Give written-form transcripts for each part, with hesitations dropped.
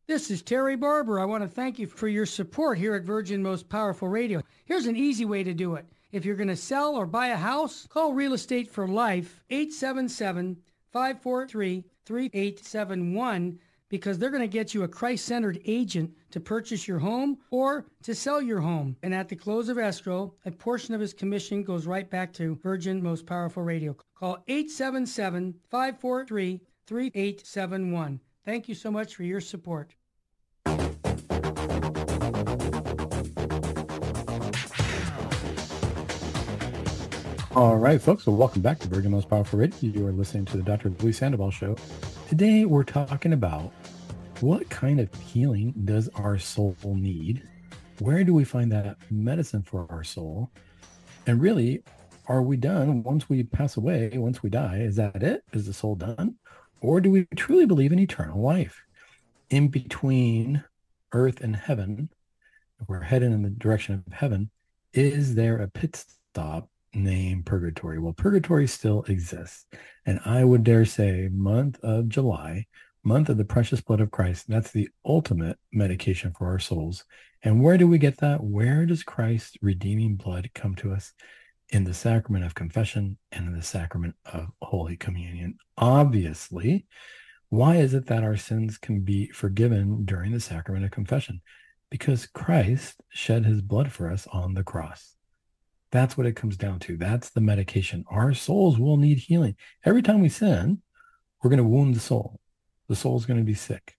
This is Terry Barber. I want to thank you for your support here at Virgin Most Powerful Radio. Here's an easy way to do it. If you're going to sell or buy a house, call Real Estate for Life, 877-543-3871, because they're going to get you a Christ-centered agent to purchase your home or to sell your home. And at the close of escrow, a portion of his commission goes right back to Virgin Most Powerful Radio. Call 877-543-3871. Thank you so much for your support. All right, folks. Well, welcome back to Virgin Most Powerful Radio. You are listening to the Dr. Luis Sandoval Show. Today, we're talking about what kind of healing does our soul need? Where do we find that medicine for our soul? And really, are we done once we pass away, once we die? Is that it? Is the soul done? Or do we truly believe in eternal life? In between earth and heaven, if we're heading in the direction of heaven, is there a pit stop named purgatory? Well, purgatory still exists. And I would dare say month of July, month of the precious blood of Christ, that's the ultimate medication for our souls. And where do we get that? Where does Christ's redeeming blood come to us? In the sacrament of confession and in the sacrament of Holy Communion. Obviously, why is it that our sins can be forgiven during the sacrament of confession? Because Christ shed his blood for us on the cross. That's what it comes down to. That's the medication. Our souls will need healing. Every time we sin, we're going to wound the soul. The soul's going to be sick.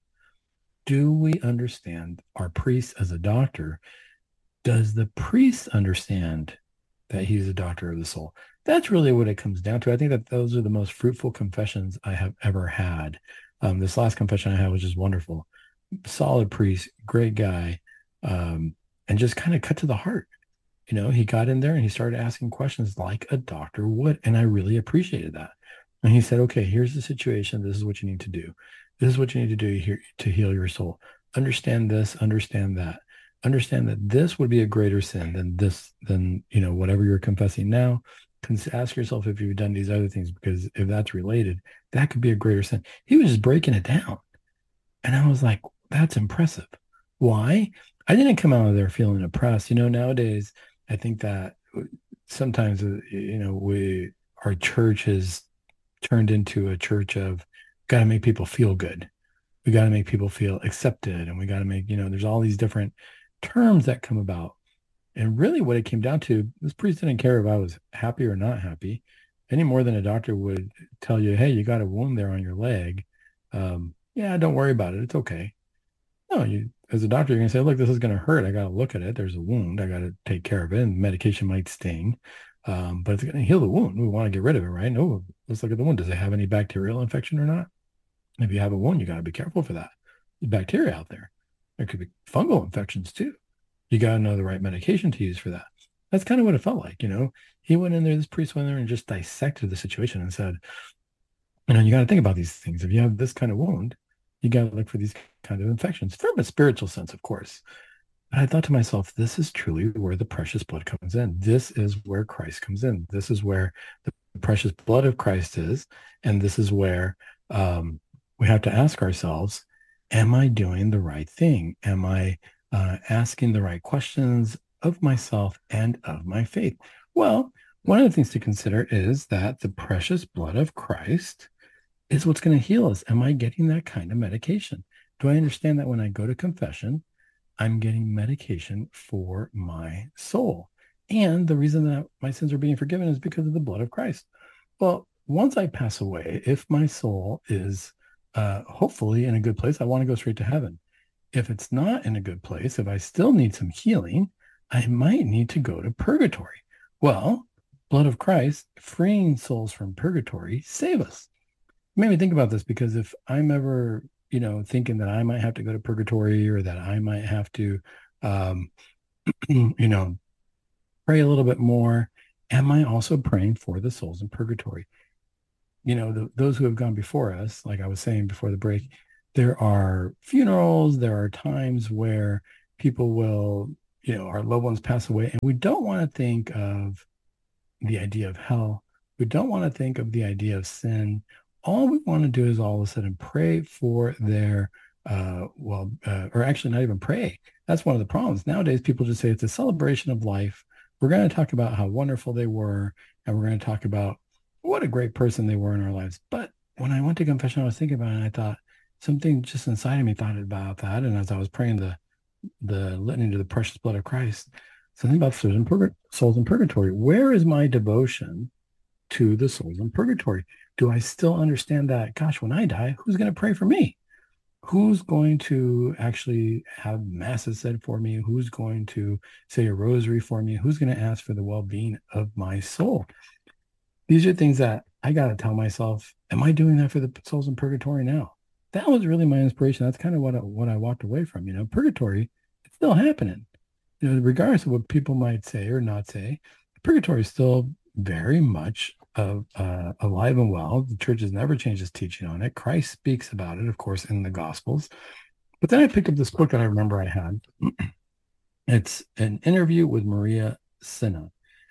Do we understand our priest as a doctor? Does the priest understand that he's a doctor of the soul? That's really what it comes down to. I think that those are the most fruitful confessions I have ever had. This last confession I had was just wonderful. Solid priest, great guy, and just kind of cut to the heart. You know, he got in there and he started asking questions like a doctor would, and I really appreciated that. And he said, okay, here's the situation. This is what you need to do. This is what you need to do here to heal your soul. Understand this, understand that. Understand that this would be a greater sin than whatever you're confessing now. Ask yourself if you've done these other things, because if that's related, that could be a greater sin. He was just breaking it down. And I was like, that's impressive. Why? I didn't come out of there feeling oppressed. Nowadays, I think that sometimes, our church has turned into a church of got to make people feel good. We got to make people feel accepted. And we got to make, there's all these different terms that come about. And really what it came down to, this priest didn't care if I was happy or not happy any more than a doctor would tell you, hey, you got a wound there on your leg. Yeah, don't worry about it. It's okay. No, as a doctor, you're going to say, look, this is going to hurt. I got to look at it. There's a wound. I got to take care of it. And medication might sting, but it's going to heal the wound. We want to get rid of it, right? No, let's look at the wound. Does it have any bacterial infection or not? If you have a wound, you got to be careful for that. There's bacteria out there. There could be fungal infections too. You got to know the right medication to use for that. That's kind of what it felt like, He went in there, this priest went in there and just dissected the situation and said, you got to think about these things. If you have this kind of wound, you got to look for these kind of infections from a spiritual sense, of course. But I thought to myself, this is truly where the precious blood comes in. This is where Christ comes in. This is where the precious blood of Christ is. And this is where we have to ask ourselves, am I doing the right thing? Am I asking the right questions of myself and of my faith? Well, one of the things to consider is that the precious blood of Christ is what's going to heal us. Am I getting that kind of medication? Do I understand that when I go to confession, I'm getting medication for my soul? And the reason that my sins are being forgiven is because of the blood of Christ. Well, once I pass away, if my soul is hopefully in a good place, I want to go straight to heaven. If it's not in a good place, if I still need some healing, I might need to go to purgatory. Well, blood of Christ, freeing souls from purgatory, save us. It made me think about this, because if I'm ever, thinking that I might have to go to purgatory, or that I might have to, pray a little bit more, am I also praying for the souls in purgatory? Those who have gone before us, like I was saying before the break, there are funerals, there are times where people will, our loved ones pass away, and we don't want to think of the idea of hell. We don't want to think of the idea of sin. All we want to do is all of a sudden pray for their or actually not even pray. That's one of the problems. Nowadays, people just say it's a celebration of life. We're going to talk about how wonderful they were, and we're going to talk about what a great person they were in our lives. But when I went to confession, I was thinking about it, and I thought something just inside of me thought about that. And as I was praying the litany to the precious blood of Christ, something about souls in purgatory. Where is my devotion to the souls in purgatory? Do I still understand that, gosh, when I die, who's going to pray for me? Who's going to actually have masses said for me? Who's going to say a rosary for me? Who's going to ask for the well-being of my soul? These are things that I got to tell myself, am I doing that for the souls in purgatory now? That was really my inspiration. That's kind of what I walked away from. Purgatory, it's still happening. Regardless of what people might say or not say, purgatory is still very much alive and well. The church has never changed its teaching on it. Christ speaks about it, of course, in the Gospels. But then I picked up this book that I remember I had. It's an interview with Maria Simma,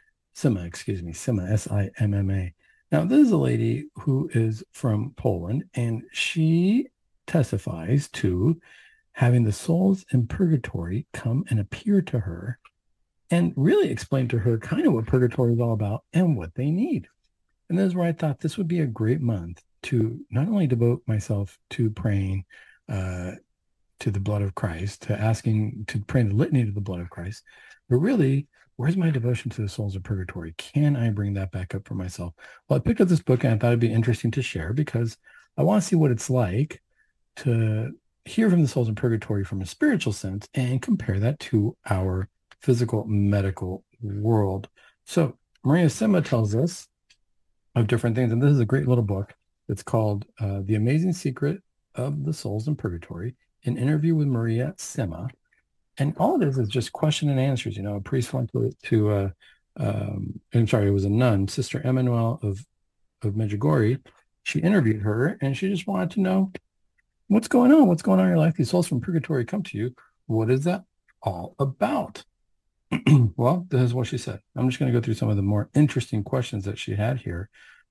Simma. Now, this is a lady who is from Poland, and she testifies to having the souls in purgatory come and appear to her and really explain to her kind of what purgatory is all about and what they need. And this is where I thought this would be a great month to not only devote myself to praying to the blood of Christ, to praying the litany to the blood of Christ, but really, where's my devotion to the souls of purgatory? Can I bring that back up for myself? Well, I picked up this book and I thought it'd be interesting to share because I want to see what it's like to hear from the souls in purgatory from a spiritual sense and compare that to our physical medical world. So Maria Simma tells us of different things, and this is a great little book. It's called The Amazing Secret of the Souls in Purgatory, an interview with Maria Simma. And all it is just question and answers. A priest went it was a nun, Sister Emmanuel of Medjugorje. She interviewed her, and she just wanted to know, what's going on? What's going on in your life? These souls from purgatory come to you. What is that all about? Well, this is what she said. I'm just going to go through some of the more interesting questions that she had here.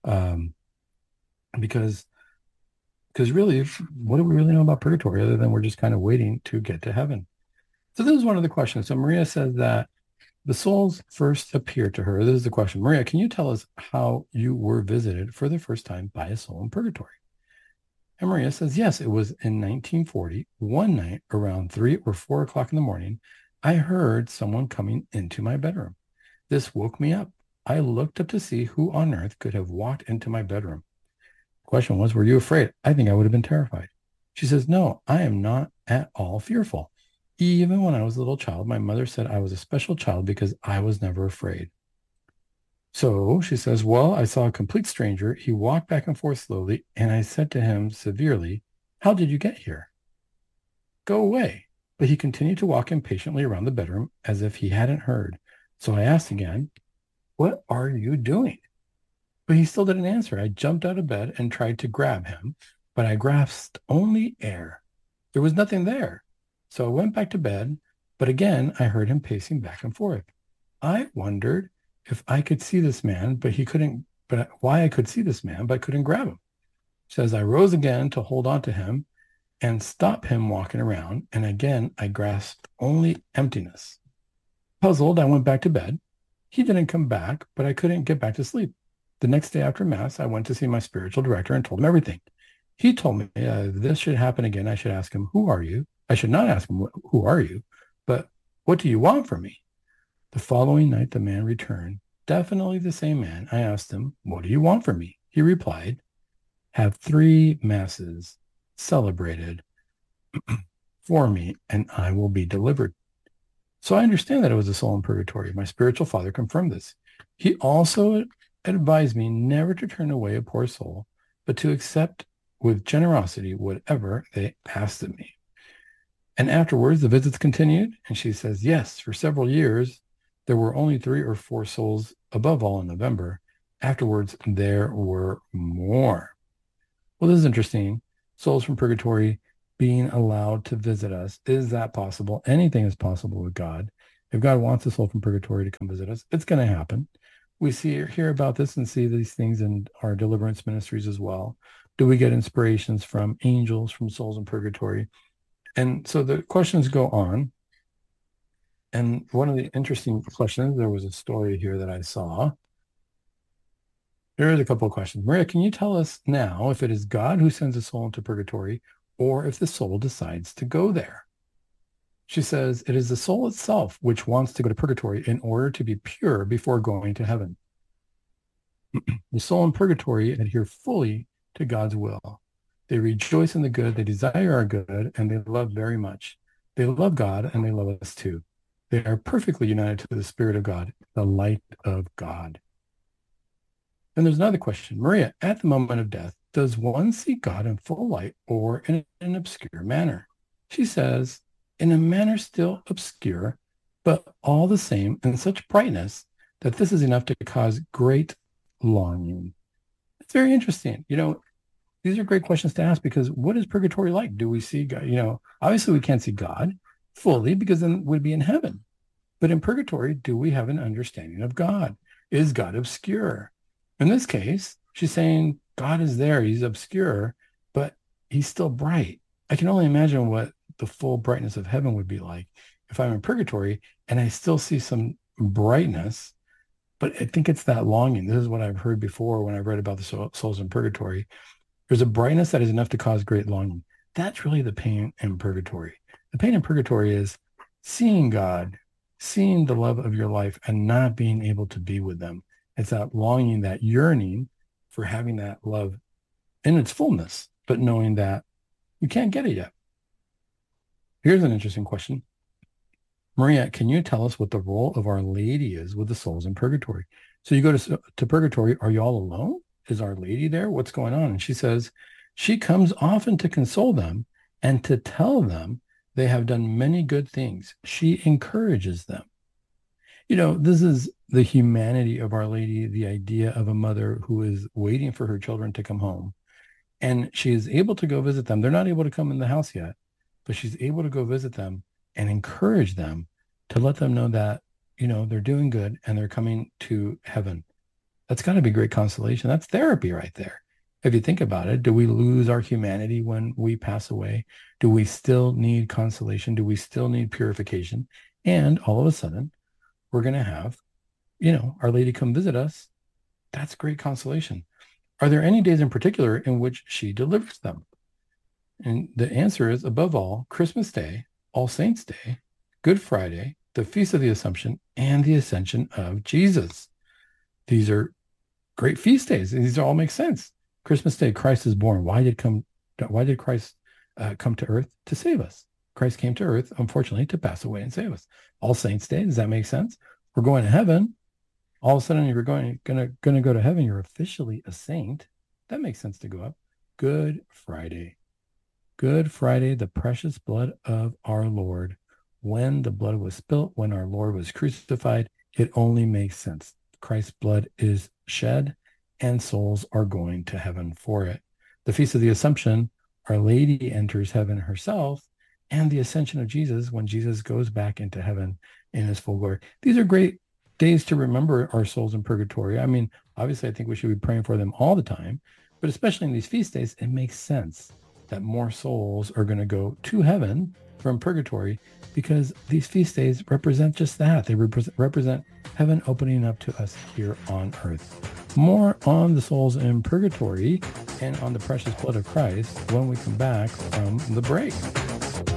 Because really, what do we really know about purgatory other than we're just kind of waiting to get to heaven? So this is one of the questions. So Maria says that the souls first appear to her. This is the question. Maria, can you tell us how you were visited for the first time by a soul in purgatory? And Maria says, yes, it was in 1940. One night around 3 or 4 o'clock in the morning, I heard someone coming into my bedroom. This woke me up. I looked up to see who on earth could have walked into my bedroom. The question was, were you afraid? I think I would have been terrified. She says, no, I am not at all fearful. Even when I was a little child, my mother said I was a special child because I was never afraid. So she says, well, I saw a complete stranger. He walked back and forth slowly, and I said to him severely, how did you get here? Go away. But he continued to walk impatiently around the bedroom as if he hadn't heard. So I asked again, what are you doing? But he still didn't answer. I jumped out of bed and tried to grab him, but I grasped only air. There was nothing there. So I went back to bed, but again, I heard him pacing back and forth. I wondered if I could see this man, why I could see this man, but couldn't grab him. She says, I rose again to hold on to him and stop him walking around. And again, I grasped only emptiness. Puzzled, I went back to bed. He didn't come back, but I couldn't get back to sleep. The next day after Mass, I went to see my spiritual director and told him everything. He told me if this should happen again, I should ask him, who are you? I should not ask him, who are you? But what do you want from me? The following night, the man returned. Definitely the same man. I asked him, what do you want from me? He replied, have 3 masses celebrated for me, and I will be delivered. So I understand that it was a soul in purgatory. My spiritual father confirmed this. He also advised me never to turn away a poor soul, but to accept with generosity whatever they asked of me. And afterwards, the visits continued, and she says, yes, for several years, there were only 3 or 4 souls above all in November. Afterwards, there were more. Well, this is interesting. Souls from purgatory being allowed to visit us. Is that possible? Anything is possible with God. If God wants a soul from purgatory to come visit us, it's going to happen. We hear about this and see these things in our deliverance ministries as well. Do we get inspirations from angels, from souls in purgatory? And so the questions go on. And one of the interesting questions, there was a story here that I saw. There's a couple of questions. Maria, can you tell us now if it is God who sends a soul into purgatory or if the soul decides to go there? She says, it is the soul itself which wants to go to purgatory in order to be pure before going to heaven. The soul in purgatory adhere fully to God's will. They rejoice in the good, they desire our good, and they love very much. They love God and they love us too. They are perfectly united to the Spirit of God, the light of God. Then there's another question. Maria, at the moment of death, does one see God in full light or in an obscure manner? She says, in a manner still obscure, but all the same in such brightness that this is enough to cause great longing. It's very interesting. These are great questions to ask because what is purgatory like? Do we see God? Obviously we can't see God fully because then we'd be in heaven. But in purgatory, do we have an understanding of God? Is God obscure? In this case, she's saying God is there. He's obscure, but he's still bright. I can only imagine what the full brightness of heaven would be like if I'm in purgatory and I still see some brightness. But I think it's that longing. This is what I've heard before when I've read about the souls in purgatory. There's a brightness that is enough to cause great longing. That's really the pain in purgatory. The pain in purgatory is seeing God, seeing the love of your life and not being able to be with them. It's that longing, that yearning for having that love in its fullness, but knowing that you can't get it yet. Here's an interesting question. Maria, can you tell us what the role of Our Lady is with the souls in purgatory? So you go to purgatory. Are you all alone? Is Our Lady there? What's going on? And she says, she comes often to console them and to tell them they have done many good things. She encourages them. This is the humanity of Our Lady, the idea of a mother who is waiting for her children to come home. And she is able to go visit them. They're not able to come in the house yet, but she's able to go visit them and encourage them to let them know that, they're doing good and they're coming to heaven. That's got to be great consolation. That's therapy right there. If you think about it, do we lose our humanity when we pass away? Do we still need consolation? Do we still need purification? And all of a sudden, we're going to have, Our Lady come visit us. That's great consolation. Are there any days in particular in which she delivers them? And the answer is, above all, Christmas Day, All Saints' Day, Good Friday, the Feast of the Assumption, and the Ascension of Jesus. These are great feast days. These all make sense. Christmas Day, Christ is born. Why did Christ come to earth? To save us. Christ came to earth, unfortunately, to pass away and save us. All Saints' Day, does that make sense? We're going to heaven. All of a sudden, you're gonna go to heaven. You're officially a saint. That makes sense to go up. Good Friday. Good Friday, the precious blood of our Lord. When the blood was spilt, when our Lord was crucified, it only makes sense. Christ's blood is shed and souls are going to heaven for it. The Feast of the Assumption, Our Lady enters heaven herself, and the Ascension of Jesus, when Jesus goes back into heaven in his full glory. These are great days to remember our souls in purgatory. I mean, obviously, I think we should be praying for them all the time, but especially in these feast days, it makes sense that more souls are going to go to heaven from purgatory because these feast days represent just that. They represent heaven opening up to us here on earth. More on the souls in purgatory and on the precious blood of Christ when we come back from the break.